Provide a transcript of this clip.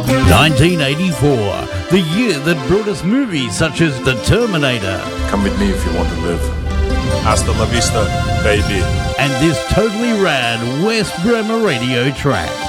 1984, the year that brought us movies such as The Terminator. Come with me if you want to live. Hasta la vista, baby. And this totally rad West Bremer radio track.